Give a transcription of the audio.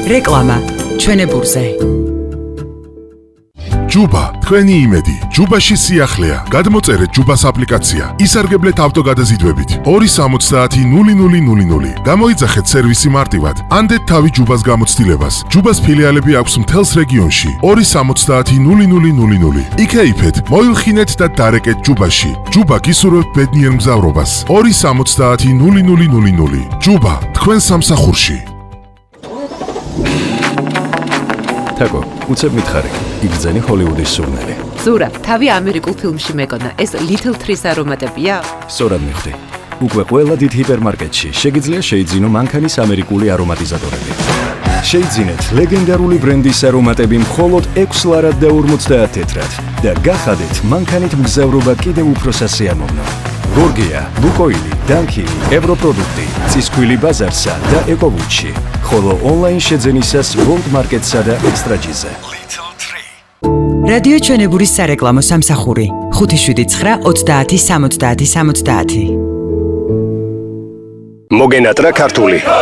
რეკლამა ჩვენებურზე. ჯუბა, თქვენი იმედი. ჯუბაში სიახლეა. გადმოწერეთ ჯუბას აპლიკაცია. ისარგებლეთ ავტოგადაზიდვებით. 2700000. გამოიძახეთ სერვისი მარტივად. ანდეთ თავი ჯუბას გამოცდილებას. ჯუბას ფილიალები აქვს მთელს რეგიონში. 2700000. იქეიფეთ, მოილხინეთ და დარეკეთ ჯუბაში. ჯუბა გისურვებთ ბედნიერ მგზავრობას. 2700000. ჯუბა, თქვენ სამსახურში. თაკო, უცებ მითხარი, იგრძენი ჰოლივუდის სურნელი. ზურა, თავი ამერიკულ ფილმში მეკონა, ეს Little Trees არომატებია? სწორად მივხვდი. უკვე ყველა დიდ ჰიპერმარკეტში შეგიძლია შეიძინო მანქანის ამერიკული არომატიზატორები. შეიძინეთ ლეგენდარული ბრენდის არომატები მხოლოდ 6 ლარად და 50 თეთრად და გახადეთ მანქანით მგზავრობა კიდევ უფრო სასიამოვნო. გორგია, ლუკოილი, დანკილი, ევროპროდუქტი, წისქვილი ბაზარსა და ეკოვუჩი. ხოლო ონლაინ შეძენისას World Market-სა და Extra-G-ზე. რადიო ჩვენებურის სარეკლამო სამსახური 579 30 70 70. მოგენატრა ქართული